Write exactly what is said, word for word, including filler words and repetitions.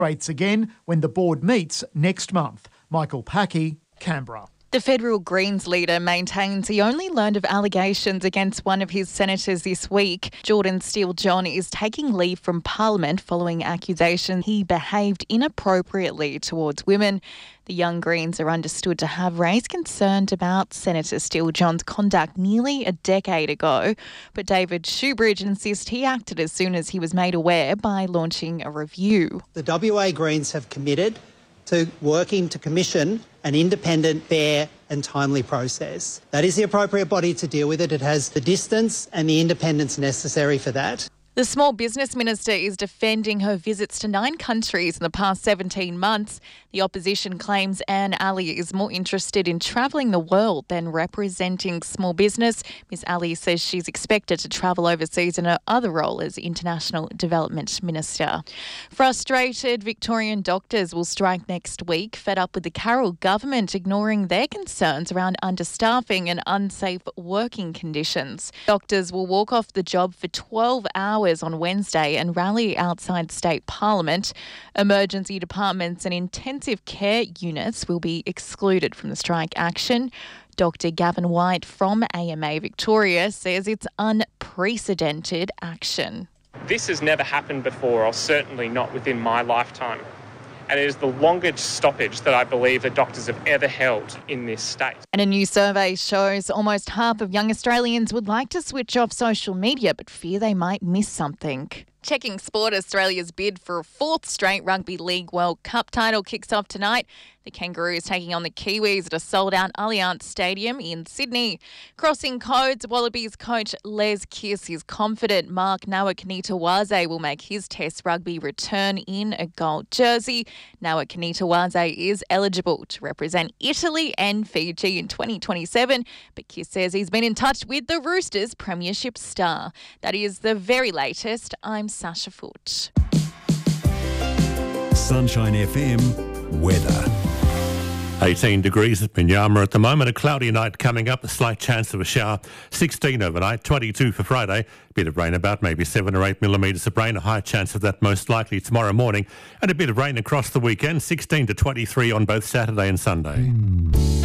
rates again when the board meets next month. Michael Packey, Canberra. The federal Greens leader maintains he only learned of allegations against one of his senators this week. Jordan Steele-John is taking leave from Parliament following accusations he behaved inappropriately towards women. The Young Greens are understood to have raised concerns about Senator Steele-John's conduct nearly a decade ago, but David Shoebridge insists he acted as soon as he was made aware by launching a review. The W A Greens have committed to working to commission an independent, fair and timely process. That is the appropriate body to deal with it. It has the distance and the independence necessary for that. The Small Business Minister is defending her visits to nine countries in the past seventeen months. The opposition claims Anne Ali is more interested in travelling the world than representing small business. Miss Ali says she's expected to travel overseas in her other role as International Development Minister. Frustrated Victorian doctors will strike next week, fed up with the Carroll government ignoring their concerns around understaffing and unsafe working conditions. Doctors will walk off the job for twelve hours on Wednesday and rally outside State Parliament. Emergency departments and intensive care units will be excluded from the strike action. Doctor Gavin White from A M A Victoria says it's unprecedented action. This has never happened before, or certainly not within my lifetime. And it is the longest stoppage that I believe that doctors have ever held in this state. And a new survey shows almost half of young Australians would like to switch off social media but fear they might miss something. Checking sport, Australia's bid for a fourth straight Rugby League World Cup title kicks off tonight. The Kangaroos taking on the Kiwis at a sold-out Allianz Stadium in Sydney. Crossing codes, Wallabies coach Les Kiss is confident Mark Nawaqanitawase will make his Test rugby return in a gold jersey. Nawaqanitawase is eligible to represent Italy and Fiji in twenty twenty-seven, but Kiss says he's been in touch with the Roosters premiership star. That is the very latest. I'm Sasha Foote. Sunshine F M weather. eighteen degrees at Minyama at the moment. A cloudy night coming up, a slight chance of a shower. sixteen overnight, twenty-two for Friday. A bit of rain about, maybe seven or eight millimetres of rain. A high chance of that most likely tomorrow morning. And a bit of rain across the weekend, sixteen to twenty-three on both Saturday and Sunday.